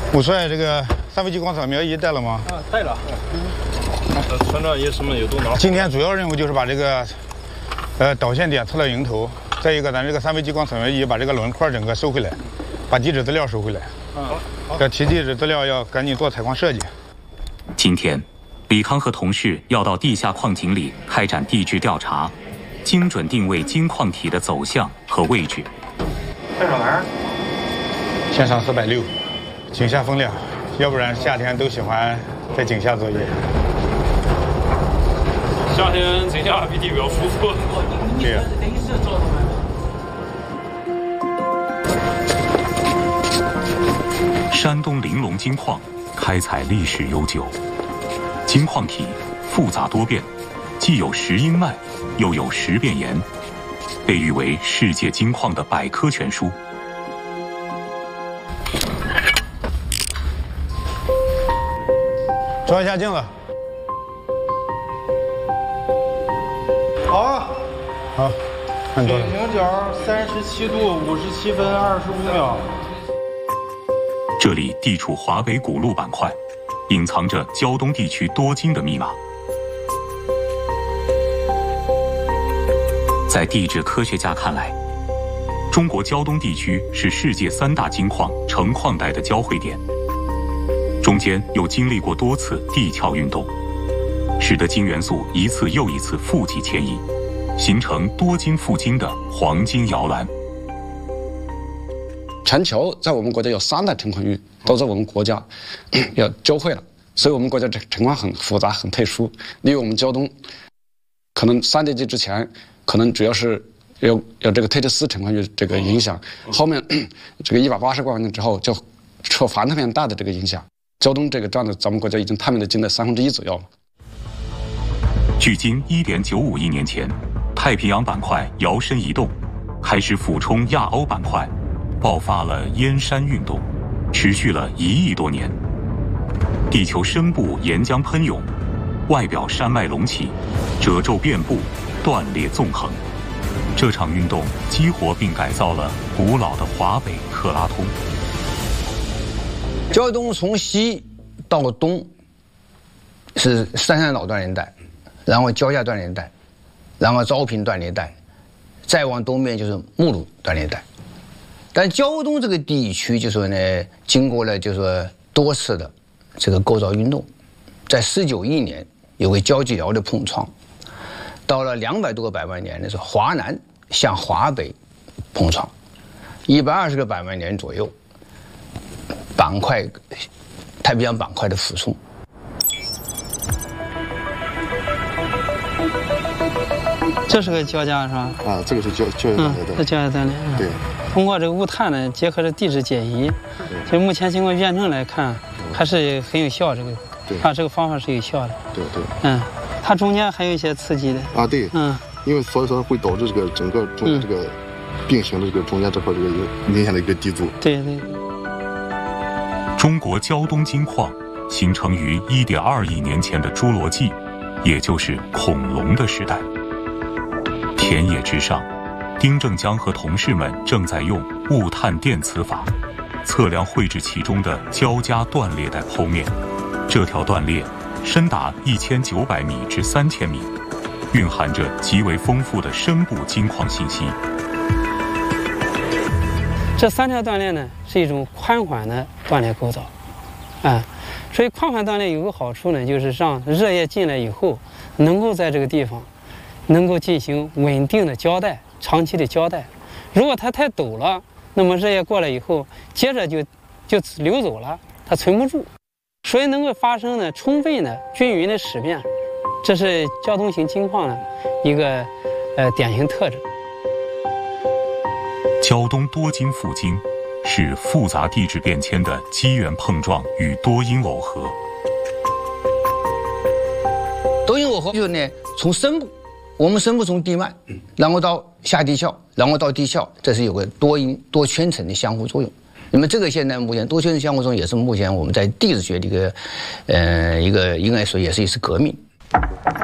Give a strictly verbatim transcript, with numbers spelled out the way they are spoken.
武帅，这个三维激光扫描仪带了吗？ 啊，带了。嗯。船长也什么也都拿。 今天主要任务就是把这个，呃，导线点测了迎头，再一个咱这个三维激光扫描仪把这个轮廓整个收回来，把地质资料收回来。嗯，好。这提地质资料要赶紧做采矿设计。 今天，李康和同事要到地下矿井里开展地质调查，精准定位金矿体的走向和位置。 带上来。 先上四百六。井下风凉，要不然夏天都喜欢在井下作业。 夏天井下比地表舒服。 对呀。 山东临龙金矿开采历史悠久，金矿体复杂多变，既有石英脉，又有石变岩，被誉为世界金矿的百科全书。 照一下镜子。 好啊。 好，看多少？ 水平角三十七度五十七分二十五秒。 这里地处华北古路板块，隐藏着胶东地区多金的密码。在地质科学家看来，中国胶东地区是世界三大金矿成矿带的交汇点。中间又经历过多次地壳运动，使得金元素一次又一次富集迁移，形成多金富金的黄金摇篮。 全球在我们国家有三大成矿域都在我们国家要交汇了，所以我们国家这情况很复杂很特殊。例如我们胶东，可能三叠纪之前可能主要是有有这个特提斯成矿域这个影响，后面这个一百八十万年之后就受环太平洋大的这个影响。胶东这个占的咱们国家已经太平洋近的三分之一左右了。 距今一点九五亿年前，太平洋板块摇身一动，开始俯冲亚欧板块，爆发了燕山运动，持续了一亿多年。地球深部岩浆喷涌，外表山脉隆起，褶皱遍布，断裂纵横。这场运动激活并改造了古老的华北克拉通。 胶东从西到东是三山老断裂带，然后交下断裂带，然后昭平断裂带，再往东面就是目鲁断裂带。但胶东这个地区就说呢，经过了就说多次的这个构造运动，在十九亿年有个交际辽的碰撞，到了两百多个百万年的时候，华南向华北碰撞，一百二十个百万年左右。板块，太平洋板块的俯冲。 这是个胶架是吧？ 啊，这个是胶胶架断裂带。 嗯，这胶架断裂。 对。 通过这个雾碳呢，结合着地质解析，所以目前经过验证来看，还是很有效。这个，啊，这个方法是有效的。 对对。 嗯，它中间还有一些刺激的。 啊，对。 嗯。 因为所以说会导致这个整个中这个并行的这个中间这块这个有明显的一个地阻。 对对。 中国胶东金矿形成于一点二亿年前的侏罗纪，也就是恐龙的时代。田野之上，丁正江和同事们正在用雾碳电磁法测量绘制其中的交加断裂带剖面。这条断裂深达一千九百米至三千米，蕴含着极为丰富的深部金矿信息。 这三条断裂呢，是一种宽缓的断裂构造，啊，所以宽缓断裂有个好处呢，就是让热液进来以后，能够在这个地方，能够进行稳定的交代，长期的交代。如果它太陡了，那么热液过来以后，接着就就流走了，它存不住，所以能够发生呢充分的均匀的始变，这是胶东型金矿的一个呃典型特征。 胶东多金富金是复杂地质变迁的机缘碰撞与多因耦合。 多因耦合就是呢，从深部，我们深部从地幔，然后到下地壳，然后到地壳，这是有个多因多圈层的相互作用。那么这个现在目前多圈层相互作用也是目前我们在地质学的一个，呃，一个应该说也是一次革命。